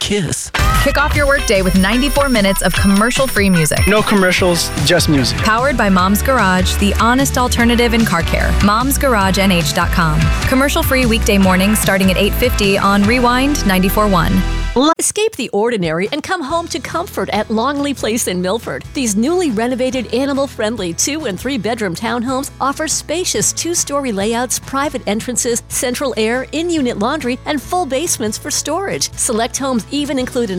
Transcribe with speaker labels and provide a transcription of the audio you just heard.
Speaker 1: kiss.
Speaker 2: Kick off your workday with 94 minutes of commercial-free music.
Speaker 3: No commercials, just music.
Speaker 2: Powered by Mom's Garage, the honest alternative in car care. Mom'sGarageNH.com. Commercial-free weekday mornings starting at 8:50 on Rewind 94.1.
Speaker 4: Escape the ordinary and come home to comfort at Longley Place in Milford. These newly renovated, animal-friendly 2- and 3-bedroom townhomes offer spacious 2-story layouts, private entrances, central air, in-unit laundry, and full basements for storage. Select homes even include an